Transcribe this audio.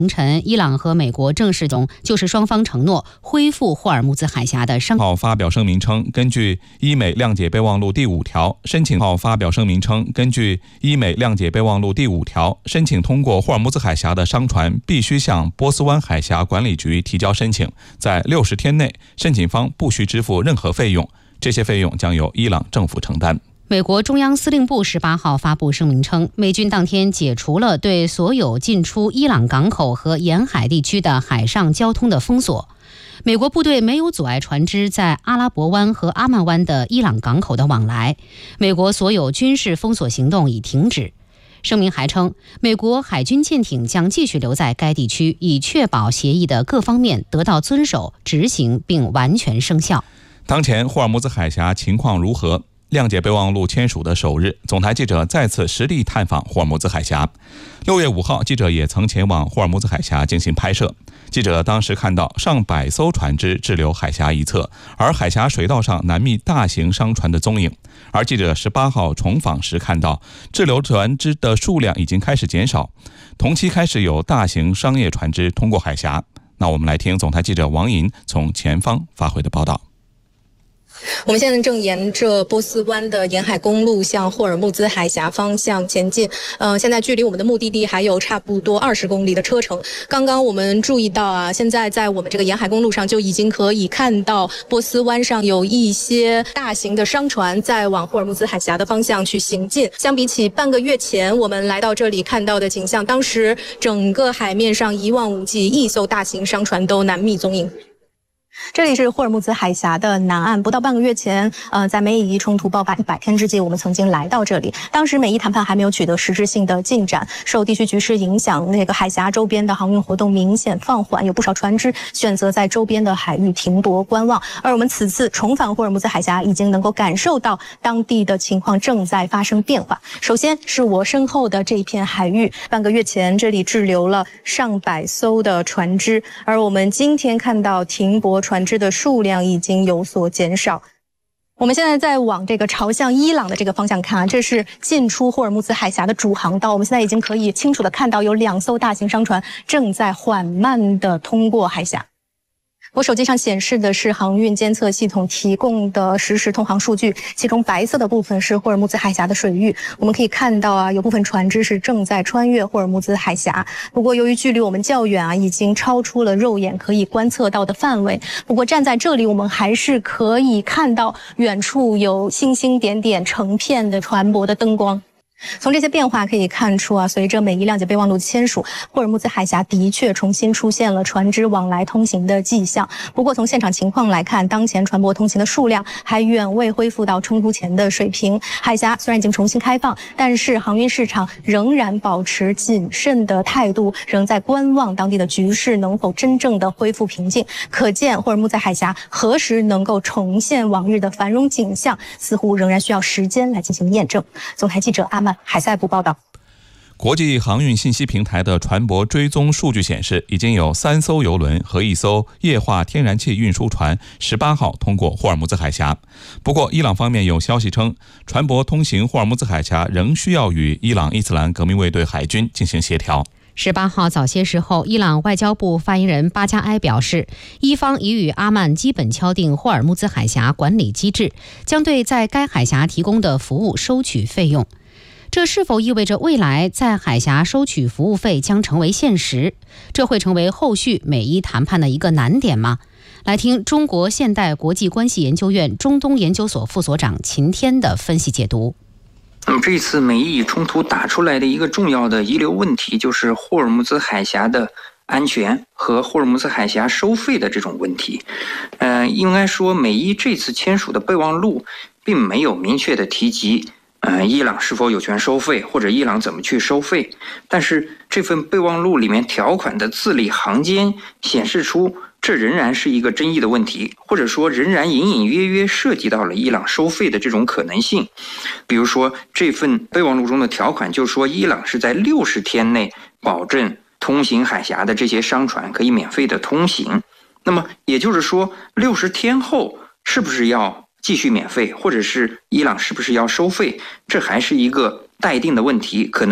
凌晨，伊朗和美国正式就是双方承诺恢复霍尔木兹海峡的商号发表声明称，根据伊美谅解备忘录第5条，申请通过霍尔木兹海峡的商船必须向波斯湾海峡管理局提交申请，在60天内，申请方不需支付任何费用，这些费用将由伊朗政府承担。 美国中央司令部18号发布声明称，美军当天解除了对所有进出伊朗港口和沿海地区的海上交通的封锁。美国部队没有阻碍船只在阿拉伯湾和阿曼湾的伊朗港口的往来。美国所有军事封锁行动已停止。声明还称，美国海军舰艇将继续留在该地区，以确保协议的各方面得到遵守、执行并完全生效。 当前霍尔木兹海峡情况如何？谅解备忘录签署的首日，总台记者再次实地探访霍尔木兹海峡。6月5号，记者也曾前往霍尔木兹海峡进行拍摄。记者当时看到上百艘船只滞留海峡一侧，而海峡水道上难觅大型商船的踪影。而记者18号重访时看到，滞留船只的数量已经开始减少，同期开始有大型商业船只通过海峡。那我们来听总台记者王莹从前方发回的报道。 我们现在正沿着波斯湾的沿海公路向霍尔木兹海峡方向前进。现在距离我们的目的地还有差不多20公里的车程。刚刚我们注意到啊，现在在我们这个沿海公路上就已经可以看到波斯湾上有一些大型的商船在往霍尔木兹海峡的方向去行进。相比起半个月前我们来到这里看到的景象，当时整个海面上一望无际，1艘大型商船都难觅踪影。这里是霍尔木兹海峡的南岸，不到半个月前，在美以伊冲突爆发100天之际，我们曾经来到这里。当时美伊谈判还没有取得实质性的进展，受地区局势影响，那个海峡周边的航运活动明显放缓，有不少船只选择在周边的海域停泊观望。而我们此次重返霍尔木兹海峡，已经能够感受到当地的情况正在发生变化。首先是我身后的这一片海域，半个月前这里滞留了上百艘的船只，而我们今天看到停泊船只的数量已经有所减少。我们现在在往这个朝向伊朗的这个方向看啊，这是进出霍尔木兹海峡的主航道。我们现在已经可以清楚地看到有2艘大型商船正在缓慢地通过海峡。我手机上显示的是航运监测系统提供的实时通航数据，其中白色的部分是霍尔木兹海峡的水域。我们可以看到啊，有部分船只是正在穿越霍尔木兹海峡。不过由于距离我们较远啊，已经超出了肉眼可以观测到的范围。不过站在这里，我们还是可以看到远处有星星点点成片的船舶的灯光。从这些变化可以看出啊，随着美伊谅解备忘录签署，霍尔木兹海峡的确重新出现了船只往来通行的迹象。不过从现场情况来看，当前船舶通行的数量还远未恢复到冲突前的水平。海峡虽然已经重新开放，但是航运市场仍然保持谨慎的态度，仍在观望当地的局势能否真正的恢复平静。可见霍尔木兹海峡何时能够重现往日的繁荣景象，似乎仍然需要时间来进行验证。总台记者阿曼海塞布报道。 国际航运信息平台的船舶追踪数据显示，已经有3艘邮轮和1艘液化天然气运输船18号通过霍尔木兹海峡。不过，伊朗方面有消息称，船舶通行霍尔木兹海峡仍需要与伊朗伊斯兰革命卫队海军进行协调。 18号早些时候，伊朗外交部发言人巴加埃表示，伊方已与阿曼基本敲定霍尔木兹海峡管理机制，将对在该海峡提供的服务收取费用。这是否意味着未来在海峡收取服务费将成为现实？这会成为后续美伊谈判的一个难点吗？来听中国现代国际关系研究院中东研究所副所长秦天的分析解读。 这次美伊冲突打出来的一个重要的遗留问题，就是霍尔木兹海峡的安全和霍尔木兹海峡收费的这种问题。应该说美伊这次签署的备忘录并没有明确的提及伊朗是否有权收费，或者伊朗怎么去收费。但是这份备忘录里面条款的字里行间显示出，这仍然是一个争议的问题，或者说仍然隐隐约约涉及到了伊朗收费的这种可能性。比如说这份备忘录中的条款就说，伊朗是在60天内保证通行海峡的这些商船可以免费的通行。那么也就是说，60天后是不是要继续免费，或者是伊朗是不是要收费，这还是一个待定的问题，可能